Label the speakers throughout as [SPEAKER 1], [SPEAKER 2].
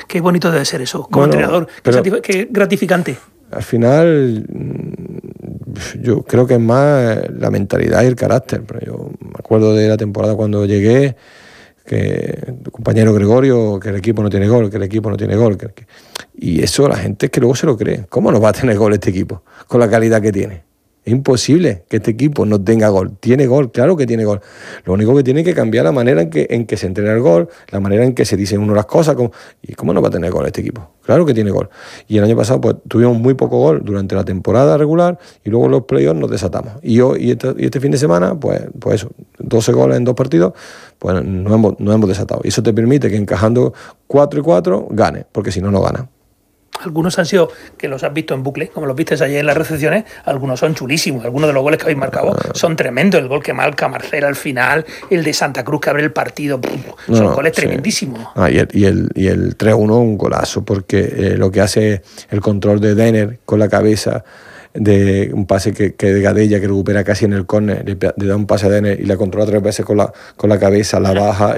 [SPEAKER 1] Qué bonito debe ser eso, como entrenador, qué gratificante.
[SPEAKER 2] Al final, yo creo que es más la mentalidad y el carácter. Pero yo me acuerdo de la temporada cuando llegué, que tu compañero Gregorio, que el equipo no tiene gol, y eso la gente es que luego se lo cree. ¿Cómo no va a tener gol este equipo con la calidad que tiene? Es imposible que este equipo no tenga gol. Tiene gol, claro que tiene gol. Lo único que tiene que cambiar la manera en que se entrena el gol, la manera en que se dicen uno las cosas. ¿Y cómo no va a tener gol este equipo? Claro que tiene gol. Y el año pasado pues tuvimos muy poco gol durante la temporada regular y luego en los playoffs nos desatamos. Y este fin de semana, pues eso, 12 goles en 2 partidos, pues nos hemos desatado. Y eso te permite que encajando 4 y 4 gane, porque si no, no gana.
[SPEAKER 1] Algunos han sido, que los has visto en bucle, como los viste ayer en las recepciones, algunos son chulísimos, algunos de los goles que habéis marcado son tremendos, el gol que marca Marcel al final, el de Santa Cruz que abre el partido, son goles tremendísimos.
[SPEAKER 2] Y el 3-1 un golazo, porque lo que hace el control de Denner con la cabeza, de un pase que de Gadella, que recupera casi en el córner, le da un pase a Denner y la controla 3 veces con la cabeza, la baja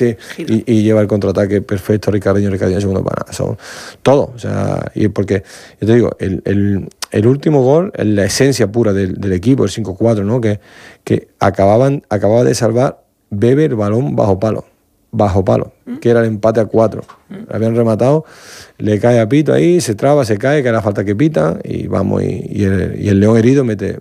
[SPEAKER 2] y lleva el contraataque perfecto a Ricardinho en segundo para nada. Son todo, o sea, y porque yo te digo, el último gol es la esencia pura del equipo, el 5-4, ¿no? Que acababa de salvar Bebe el balón bajo palo, que era el empate a 4. Habían rematado, le cae a Pito ahí, se traba, se cae, que era falta que pita, y vamos, y el León herido mete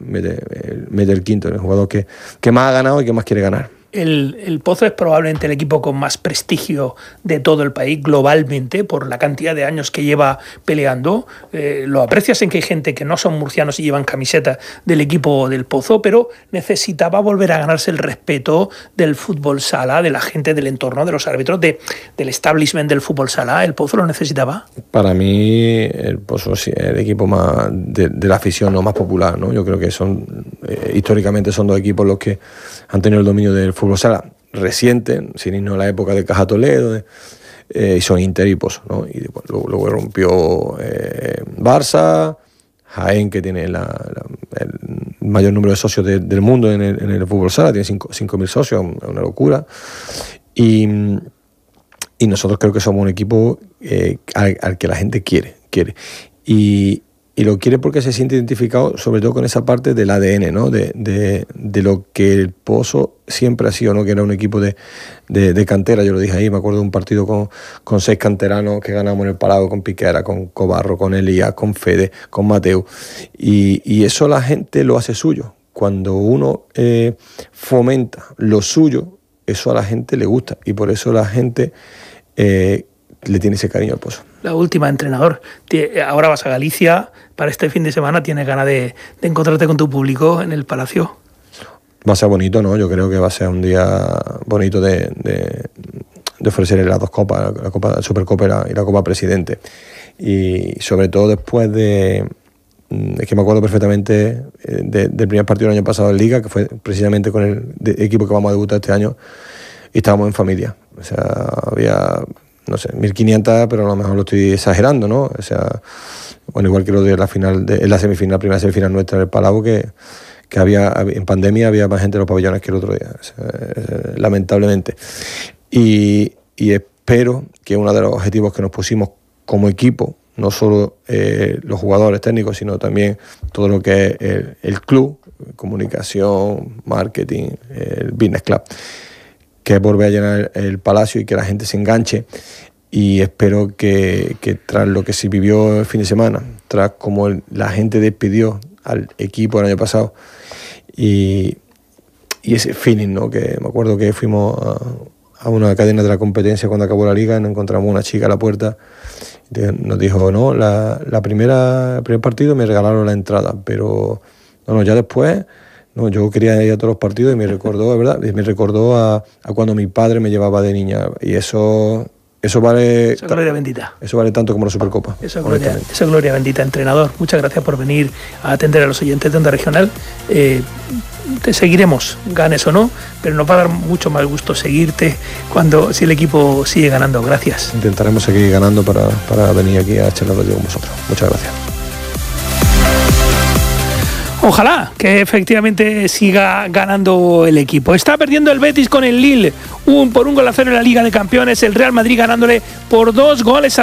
[SPEAKER 2] el quinto, el jugador que más ha ganado y que más quiere ganar.
[SPEAKER 1] El Pozo es probablemente el equipo con más prestigio de todo el país globalmente por la cantidad de años que lleva peleando. Lo aprecias en que hay gente que no son murcianos y llevan camiseta del equipo del Pozo, pero necesitaba volver a ganarse el respeto del fútbol sala, de la gente del entorno, de los árbitros, del establishment del fútbol sala. ¿El Pozo lo necesitaba?
[SPEAKER 2] Para mí el Pozo sí, es el equipo más de la afición, no más popular, ¿no? Yo creo que históricamente son 2 equipos los que han tenido el dominio del fútbol sala reciente, sin irnos a la época de Caja Toledo, y son Inter y Pozo, ¿no? Y luego rompió Barça, Jaén, que tiene el mayor número de socios del mundo en el fútbol sala, tiene 5.000 socios, una locura. Y nosotros creo que somos un equipo al que la gente quiere. Y lo quiere porque se siente identificado sobre todo con esa parte del ADN, ¿no? De lo que el Pozo siempre ha sido, ¿no? Que era un equipo de cantera. Yo lo dije ahí, me acuerdo de un partido con 6 canteranos que ganamos en el Palau, con Piquera, con Cobarro, con Elías, con Fede, con Mateu, y eso la gente lo hace suyo. Cuando uno fomenta lo suyo, eso a la gente le gusta, y por eso la gente le tiene ese cariño al Pozo.
[SPEAKER 1] La última, entrenador. Ahora vas a Galicia para este fin de semana. ¿Tienes ganas de encontrarte con tu público en el Palacio?
[SPEAKER 2] Va a ser bonito, ¿no? Yo creo que va a ser un día bonito de ofrecerle las 2 copas, la Copa Supercopa y la Copa Presidente. Y sobre todo después es que me acuerdo perfectamente del primer partido del año pasado en Liga, que fue precisamente con el equipo que vamos a debutar este año, y estábamos en familia. O sea, había, no sé, 1.500, pero a lo mejor lo estoy exagerando, ¿no? O sea, bueno, igual que lo de la final, la semifinal, primera semifinal nuestra en el Palau, que había, en pandemia había más gente en los pabellones que el otro día, o sea, lamentablemente. Y espero que uno de los objetivos que nos pusimos como equipo, no solo los jugadores técnicos, sino también todo lo que es el club, comunicación, marketing, el business club, que es volver a llenar el Palacio y que la gente se enganche. Y espero que tras lo que se vivió el fin de semana, tras como la gente despidió al equipo el año pasado, y ese feeling, ¿no? Que me acuerdo que fuimos a una cadena de la competencia cuando acabó la liga, nos encontramos una chica a la puerta, nos dijo, no, el primer partido me regalaron la entrada, pero no, ya después, no, yo quería ir a todos los partidos, y me recordó, ¿verdad? Me recordó a cuando mi padre me llevaba de niña, y eso vale...
[SPEAKER 1] Esa gloria bendita.
[SPEAKER 2] Eso vale tanto como la Supercopa.
[SPEAKER 1] Esa gloria bendita, entrenador. Muchas gracias por venir a atender a los oyentes de Onda Regional. Te seguiremos, ganes o no, pero nos va a dar mucho más gusto seguirte si el equipo sigue ganando. Gracias.
[SPEAKER 2] Intentaremos seguir ganando para venir aquí a charlar con vosotros. Muchas gracias.
[SPEAKER 1] Ojalá que efectivamente siga ganando el equipo. Está perdiendo el Betis con el Lille por 1-0 en la Liga de Campeones. El Real Madrid ganándole por 2 goles